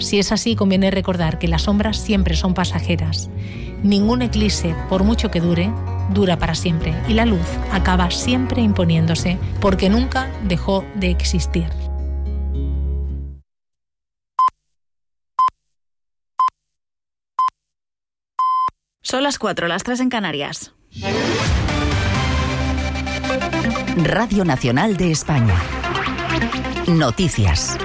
Si es así, conviene recordar que las sombras siempre son pasajeras. Ningún eclipse, por mucho que dure, dura para siempre, y la luz acaba siempre imponiéndose, porque nunca dejó de existir. Son las 4, las 3 en Canarias. Radio Nacional de España. Noticias.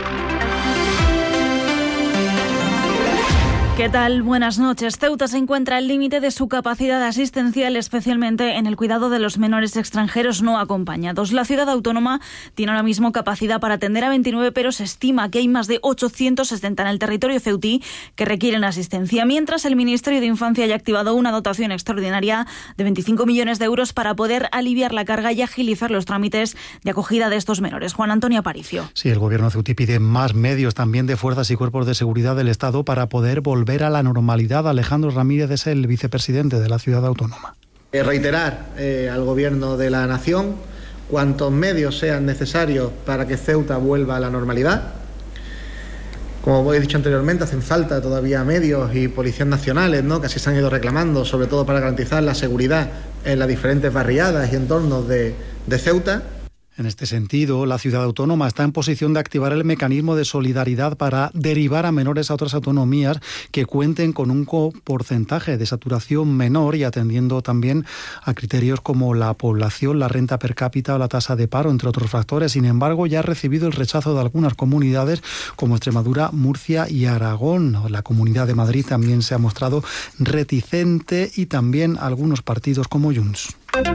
¿Qué tal? Buenas noches. Ceuta se encuentra al límite de su capacidad asistencial, especialmente en el cuidado de los menores extranjeros no acompañados. La ciudad autónoma tiene ahora mismo capacidad para atender a 29, pero se estima que hay más de 860 en el territorio ceutí que requieren asistencia, mientras el Ministerio de Infancia ya ha activado una dotación extraordinaria de 25 millones de euros para poder aliviar la carga y agilizar los trámites de acogida de estos menores. Juan Antonio Aparicio. Sí, el gobierno ceutí pide más medios también de fuerzas y cuerpos de seguridad del Estado para poder volver a la normalidad. Alejandro Ramírez es el vicepresidente de la ciudad autónoma. Reiterar al Gobierno de la Nación cuantos medios sean necesarios para que Ceuta vuelva a la normalidad. Como he dicho anteriormente, hacen falta todavía medios y policías nacionales, ¿no?, que así se han ido reclamando, sobre todo para garantizar la seguridad en las diferentes barriadas y entornos de Ceuta. En este sentido, la ciudad autónoma está en posición de activar el mecanismo de solidaridad para derivar a menores a otras autonomías que cuenten con un porcentaje de saturación menor y atendiendo también a criterios como la población, la renta per cápita o la tasa de paro, entre otros factores. Sin embargo, ya ha recibido el rechazo de algunas comunidades como Extremadura, Murcia y Aragón. La Comunidad de Madrid también se ha mostrado reticente y también algunos partidos como Junts.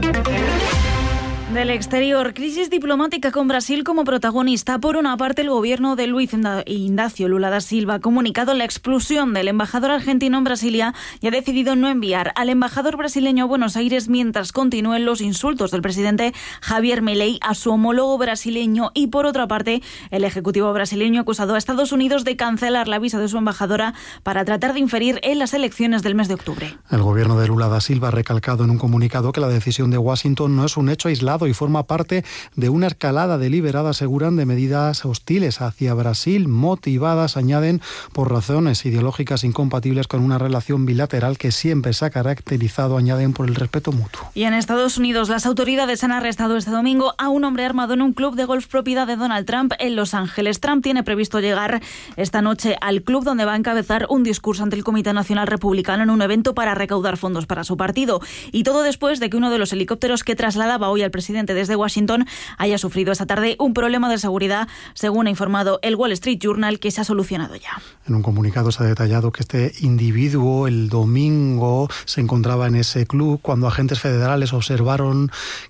Del exterior, crisis diplomática con Brasil como protagonista. Por una parte, el gobierno de Luiz Inácio Lula da Silva ha comunicado la expulsión del embajador argentino en Brasilia y ha decidido no enviar al embajador brasileño a Buenos Aires mientras continúen los insultos del presidente Javier Milei a su homólogo brasileño. Y por otra parte, el ejecutivo brasileño ha acusado a Estados Unidos de cancelar la visa de su embajadora para tratar de inferir en las elecciones del mes de octubre. El gobierno de Lula da Silva ha recalcado en un comunicado que la decisión de Washington no es un hecho aislado y forma parte de una escalada deliberada, aseguran, de medidas hostiles hacia Brasil, motivadas, añaden, por razones ideológicas incompatibles con una relación bilateral que siempre se ha caracterizado, añaden, por el respeto mutuo. Y en Estados Unidos, las autoridades han arrestado este domingo a un hombre armado en un club de golf propiedad de Donald Trump en Los Ángeles. Trump tiene previsto llegar esta noche al club, donde va a encabezar un discurso ante el Comité Nacional Republicano en un evento para recaudar fondos para su partido. Y todo después de que uno de los helicópteros que trasladaba hoy al presidente desde Washington haya sufrido esta tarde un problema de seguridad, según ha informado el Wall Street Journal, que se ha solucionado ya. En un comunicado se ha detallado que este individuo el domingo se encontraba en ese club cuando agentes federales observaron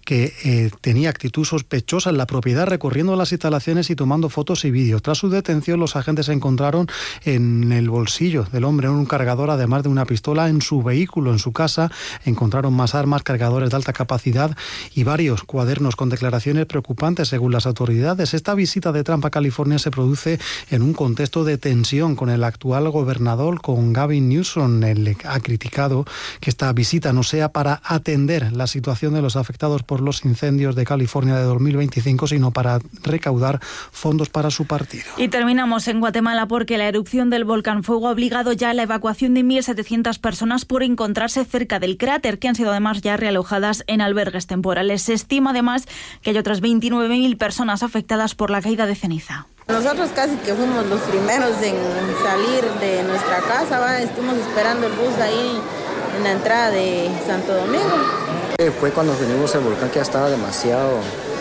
que tenía actitud sospechosa en la propiedad, recorriendo las instalaciones y tomando fotos y vídeos. Tras su detención, los agentes encontraron en el bolsillo del hombre un cargador, además de una pistola. En su vehículo, en su casa, encontraron más armas, cargadores de alta capacidad y varios cuadernos con declaraciones preocupantes, según las autoridades. Esta visita de Trump a California se produce en un contexto de tensión con el actual gobernador, con Gavin Newsom. Él ha criticado que esta visita no sea para atender la situación de los afectados por los incendios de California de 2025, sino para recaudar fondos para su partido. Y terminamos en Guatemala, porque la erupción del volcán Fuego ha obligado ya a la evacuación de 1.700 personas por encontrarse cerca del cráter, que han sido además ya realojadas en albergues temporales. Se estima además que hay otras 29.000 personas afectadas por la caída de ceniza. Nosotros casi que fuimos los primeros en salir de nuestra casa, estuvimos esperando el bus ahí en la entrada de Santo Domingo. Fue cuando vinimos el volcán que ya estaba demasiado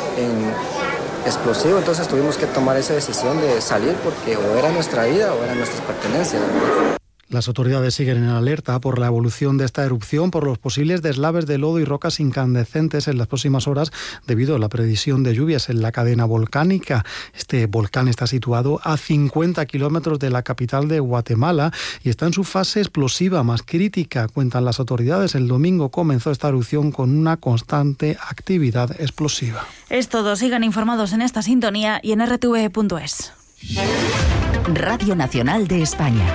explosivo, entonces tuvimos que tomar esa decisión de salir porque o era nuestra vida o eran nuestras pertenencias. Las autoridades siguen en alerta por la evolución de esta erupción, por los posibles deslaves de lodo y rocas incandescentes en las próximas horas debido a la previsión de lluvias en la cadena volcánica. Este volcán está situado a 50 kilómetros de la capital de Guatemala y está en su fase explosiva más crítica, cuentan las autoridades. El domingo comenzó esta erupción con una constante actividad explosiva. Es todo. Sigan informados en esta sintonía y en rtve.es. Radio Nacional de España.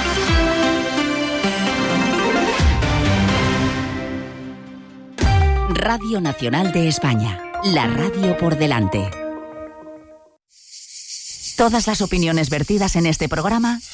Radio Nacional de España, la radio por delante. Todas las opiniones vertidas en este programa